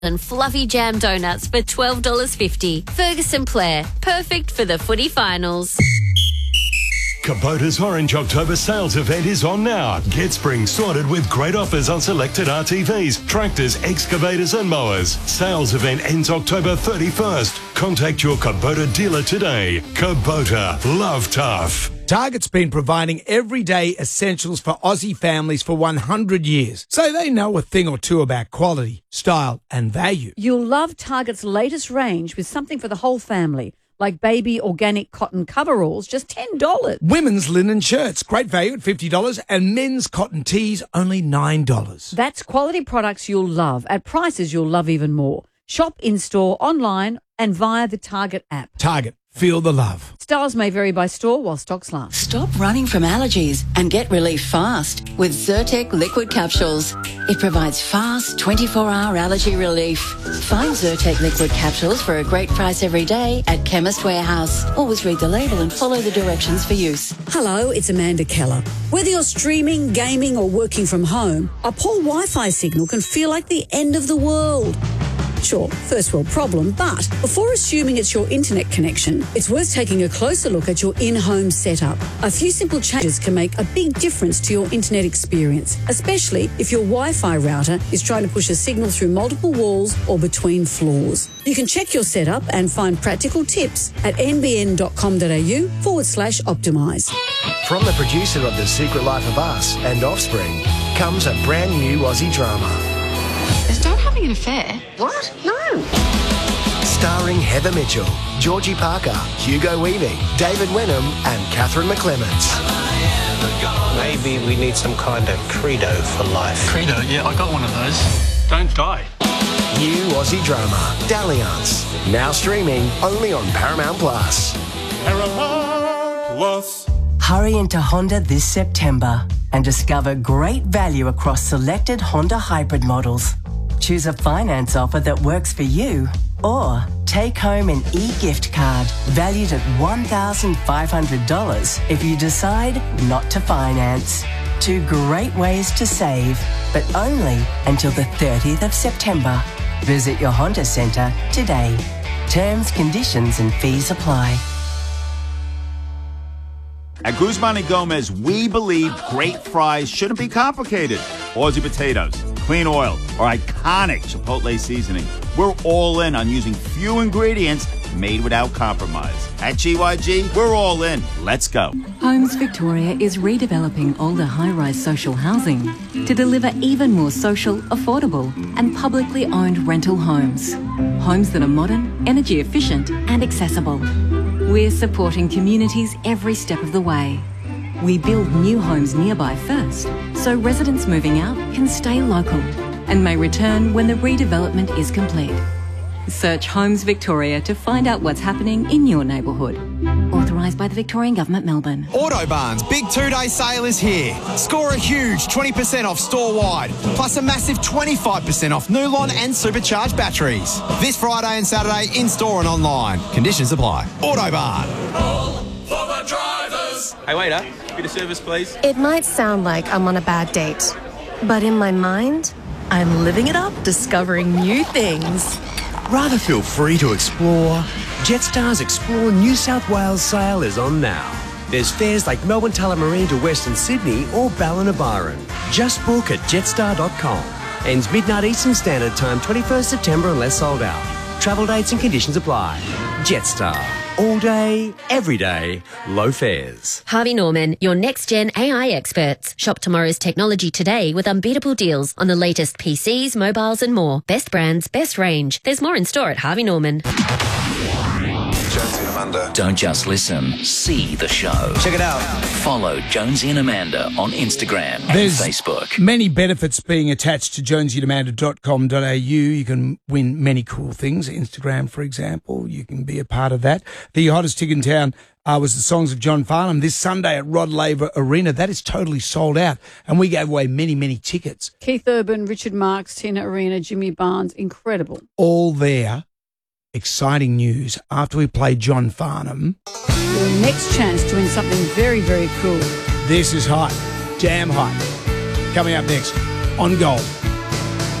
and fluffy jam donuts for $12.50. Ferguson Plair, perfect for the footy finals. Kubota's Orange October sales event is on now. Get spring sorted with great offers on selected RTVs, tractors, excavators and mowers. Sales event ends October 31st. Contact your Kubota dealer today. Kubota, love tough. Target's been providing everyday essentials for Aussie families for 100 years, so they know a thing or two about quality, style and value. You'll love Target's latest range with something for the whole family, like baby organic cotton coveralls, just $10. Women's linen shirts, great value at $50, and men's cotton tees, only $9. That's quality products you'll love at prices you'll love even more. Shop in-store, online and via the Target app. Target. Feel the love. Styles may vary by store while stocks last. Stop running from allergies and get relief fast with Zyrtec liquid capsules. It provides fast 24-hour allergy relief. Find Zyrtec liquid capsules for a great price every day at Chemist Warehouse. Always read the label and follow the directions for use. Hello, it's Amanda Keller. Whether you're streaming, gaming or working from home, a poor Wi-Fi signal can feel like the end of the world. Sure, first world problem, but before assuming it's your internet connection, it's worth taking a closer look at your in-home setup. A few simple changes can make a big difference to your internet experience, especially if your Wi-Fi router is trying to push a signal through multiple walls or between floors. You can check your setup and find practical tips at nbn.com.au/optimise. From the producer of The Secret Life of Us and Offspring comes a brand new Aussie drama. Is Dad having an affair? What? No. Starring Heather Mitchell, Georgie Parker, Hugo Weaving, David Wenham and Catherine McClements. Maybe we need some kind of credo for life. Credo? Yeah, I got one of those. Don't die. New Aussie drama, Dalliance. Now streaming only on Paramount Plus. Paramount Plus. Hurry into Honda this September and discover great value across selected Honda hybrid models. Choose a finance offer that works for you, or take home an e-gift card valued at $1,500 if you decide not to finance. 2 great ways to save, but only until the 30th of September. Visit your Honda Centre today. Terms, conditions and fees apply. At Guzman y Gomez, we believe great fries shouldn't be complicated. Aussie potatoes, clean oil, or iconic Chipotle seasoning. We're all in on using few ingredients made without compromise. At GYG, we're all in. Let's go. Homes Victoria is redeveloping older high-rise social housing to deliver even more social, affordable and publicly owned rental homes. Homes that are modern, energy efficient and accessible. We're supporting communities every step of the way. We build new homes nearby first, so residents moving out can stay local and may return when the redevelopment is complete. Search Homes Victoria to find out what's happening in your neighbourhood. Authorised by the Victorian Government, Melbourne. Autobarn's big 2-day sale is here. Score a huge 20% off store-wide, plus a massive 25% off Nulon and supercharged batteries. This Friday and Saturday in-store and online. Conditions apply. Autobarn. All for the drivers. Hey, waiter, bit of service, please. It might sound like I'm on a bad date, but in my mind, I'm living it up, discovering new things. Rather feel free to explore? Jetstar's Explore New South Wales sale is on now. There's fares like Melbourne Tullamarine to Western Sydney or Ballina-Byron. Just book at jetstar.com. Ends midnight Eastern Standard Time, 21st September unless sold out. Travel dates and conditions apply. Jetstar. All day, every day, low fares. Harvey Norman, your next-gen AI experts. Shop tomorrow's technology today with unbeatable deals on the latest PCs, mobiles and more. Best brands, best range. There's more in store at Harvey Norman. Jonesy and Amanda. Don't just listen, see the show. Check it out. Follow Jonesy and Amanda on Instagram and Facebook. Many benefits being attached to jonesyandamanda.com.au. You can win many cool things. Instagram, for example. You can be a part of that. The hottest ticket in town was the Songs of John Farnham this Sunday at Rod Laver Arena. That is totally sold out. And we gave away many, many tickets. Keith Urban, Richard Marx, Tina Arena, Jimmy Barnes. Incredible. All there. Exciting news. After we play John Farnham, your next chance to win something very, very cool. This is hot. Damn hot. Coming up next on Gold.